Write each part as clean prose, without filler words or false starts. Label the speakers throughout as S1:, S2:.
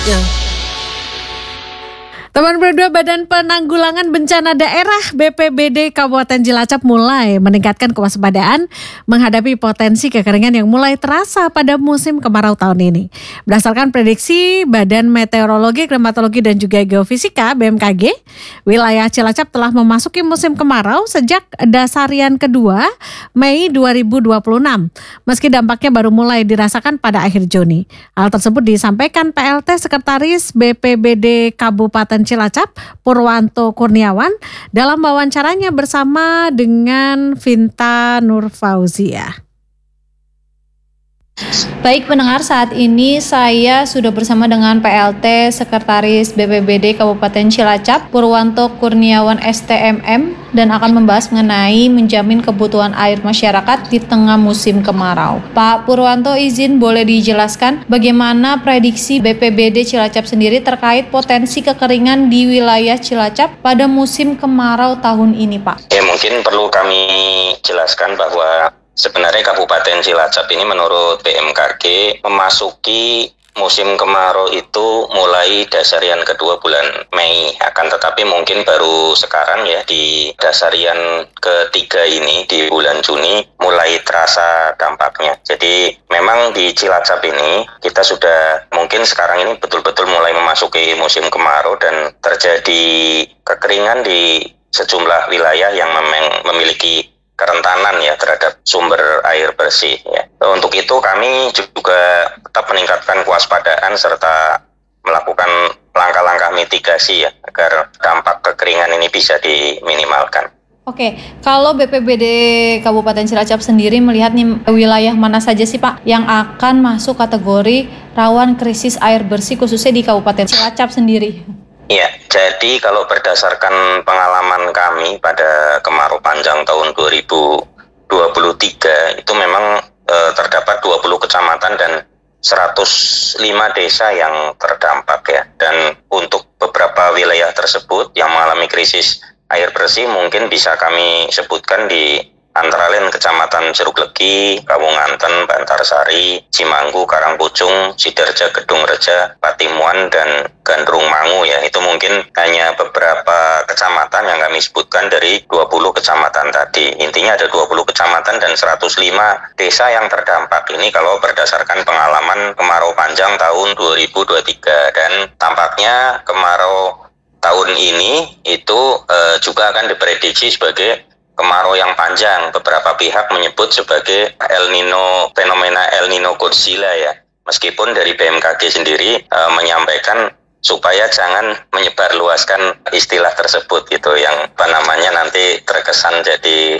S1: Ya. Teman berdua, Badan Penanggulangan Bencana Daerah BPBD Kabupaten Cilacap mulai meningkatkan kewaspadaan menghadapi potensi kekeringan yang mulai terasa pada musim kemarau tahun ini. Berdasarkan prediksi Badan Meteorologi, Klimatologi dan juga Geofisika BMKG, wilayah Cilacap telah memasuki musim kemarau sejak dasarian kedua Mei 2026. Meski dampaknya baru mulai dirasakan pada akhir Juni. Hal tersebut disampaikan PLT Sekretaris BPBD Kabupaten Cilacap Purwanto Kurniawan dalam wawancaranya bersama dengan Vinta Nurfauzia.
S2: Baik pendengar, saat ini saya sudah bersama dengan PLT Sekretaris BPBD Kabupaten Cilacap Purwanto Kurniawan STMM dan akan membahas mengenai menjamin kebutuhan air masyarakat di tengah musim kemarau. Pak Purwanto, izin boleh dijelaskan bagaimana prediksi BPBD Cilacap sendiri terkait potensi kekeringan di wilayah Cilacap pada musim kemarau tahun ini, Pak?
S3: Ya, mungkin perlu kami jelaskan bahwa sebenarnya Kabupaten Cilacap ini menurut BMKG memasuki musim kemarau itu mulai dasarian kedua bulan Mei. Akan tetapi mungkin baru sekarang ya di dasarian ketiga ini di bulan Juni mulai terasa dampaknya. Jadi memang di Cilacap ini kita sudah mungkin sekarang ini betul-betul mulai memasuki musim kemarau dan terjadi kekeringan di sejumlah wilayah yang memang memiliki kerentanan ya terhadap sumber air bersih ya. Untuk itu kami juga tetap meningkatkan kewaspadaan serta melakukan langkah-langkah mitigasi ya agar dampak kekeringan ini bisa diminimalkan.
S2: Oke, kalau BPBD Kabupaten Cilacap sendiri melihat nih wilayah mana saja sih Pak yang akan masuk kategori rawan krisis air bersih khususnya di Kabupaten Cilacap sendiri?
S3: Ya, jadi kalau berdasarkan pengalaman kami pada kemarau panjang tahun 2023 itu memang terdapat 20 kecamatan dan 105 desa yang terdampak ya. Dan untuk beberapa wilayah tersebut yang mengalami krisis air bersih mungkin bisa kami sebutkan di antara lain Kecamatan Jeruk Legi, Kawunganten, Bantarsari, Cimanggu, Karangpucung, Sidarja, Gedung Reja, Patimuan, dan Gandrung Mangu ya. Itu mungkin hanya beberapa kecamatan yang kami sebutkan dari 20 kecamatan tadi. Intinya ada 20 kecamatan dan 105 desa yang terdampak. Ini kalau berdasarkan pengalaman kemarau panjang tahun 2023 dan tampaknya kemarau tahun ini itu juga akan diprediksi sebagai kemarau yang panjang. Beberapa pihak menyebut sebagai fenomena El Nino Godzilla ya. Meskipun dari BMKG sendiri menyampaikan supaya jangan menyebarluaskan istilah tersebut gitu yang nanti terkesan jadi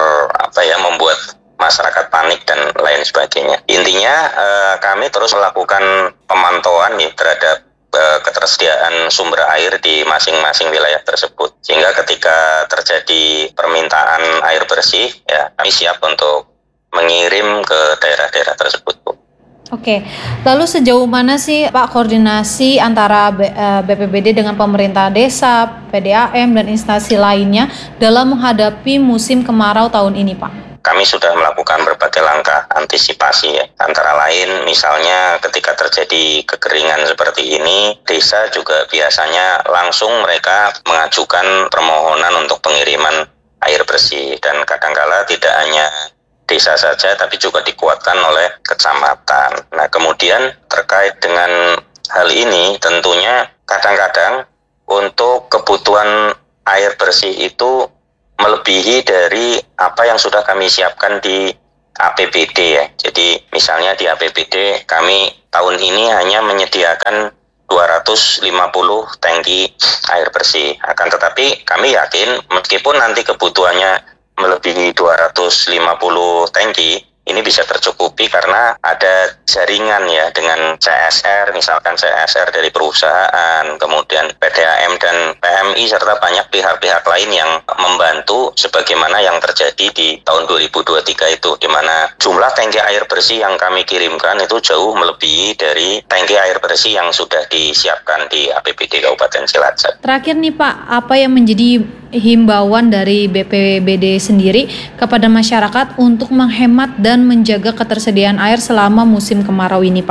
S3: membuat masyarakat panik dan lain sebagainya. Intinya kami terus melakukan pemantauan terhadap ketersediaan sumber air di masing-masing wilayah tersebut sehingga ketika terjadi permintaan air bersih ya kami siap untuk mengirim ke daerah-daerah tersebut, Bu.
S2: Oke, lalu sejauh mana sih Pak koordinasi antara BPBD dengan pemerintah desa, PDAM dan instansi lainnya dalam menghadapi musim kemarau tahun ini, Pak?
S3: Kami sudah melakukan berbagai langkah antisipasi ya. Antara lain misalnya ketika terjadi kekeringan seperti ini, desa juga biasanya langsung mereka mengajukan permohonan untuk pengiriman air bersih. Dan kadangkala tidak hanya desa saja tapi juga dikuatkan oleh kecamatan. Nah kemudian terkait dengan hal ini tentunya kadang-kadang untuk kebutuhan air bersih itu melebihi dari apa yang sudah kami siapkan di APBD ya. Jadi misalnya di APBD kami tahun ini hanya menyediakan 250 tangki air bersih. Akan tetapi kami yakin meskipun nanti kebutuhannya melebihi 250 tangki, ini bisa tercukupi karena ada jaringan ya dengan CSR, misalkan CSR dari perusahaan, kemudian PDAM dan PMI serta banyak pihak-pihak lain yang membantu sebagaimana yang terjadi di tahun 2023 itu, di mana jumlah tangki air bersih yang kami kirimkan itu jauh melebihi dari tangki air bersih yang sudah disiapkan di APBD Kabupaten Cilacap.
S2: Terakhir nih Pak, apa yang menjadi himbauan dari BPBD sendiri kepada masyarakat untuk menghemat dan menjaga ketersediaan air selama musim kemarau ini, Pak?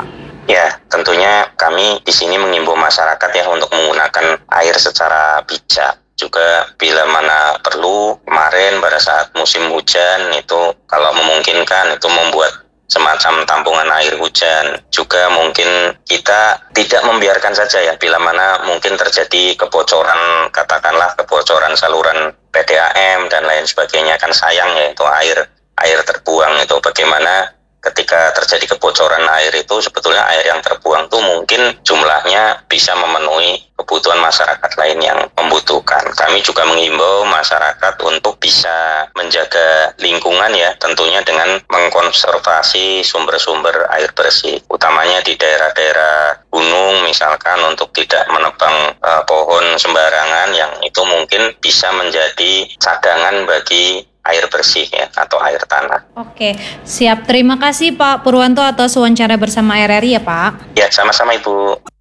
S3: Ya, tentunya kami di sini mengimbau masyarakat ya untuk menggunakan air secara bijak. Juga bila mana perlu, kemarin pada saat musim hujan itu kalau memungkinkan itu membuat semacam tampungan air hujan. Juga mungkin kita tidak membiarkan saja ya bila mana mungkin terjadi kebocoran, katakanlah kebocoran saluran PDAM dan lain sebagainya, kan sayang ya itu air terbuang itu. Bagaimana ketika terjadi kebocoran air itu sebetulnya air yang terbuang itu mungkin jumlahnya bisa memenuhi kebutuhan masyarakat lain yang membutuhkan. Kami juga mengimbau masyarakat untuk bisa menjaga lingkungan ya, tentunya dengan mengkonservasi sumber-sumber air bersih, utamanya di daerah-daerah gunung misalkan, untuk tidak menebang pohon sembarangan yang itu mungkin bisa menjadi cadangan bagi air bersih ya, atau air tanah.
S2: Oke, siap. Terima kasih Pak Purwanto atas wawancara bersama RRI ya Pak.
S3: Ya, sama-sama Ibu.